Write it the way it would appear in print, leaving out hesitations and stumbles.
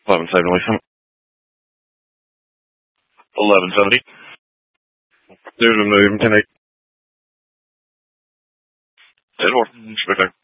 1170. 1170. There's a million 10 8. 10 4. Respect.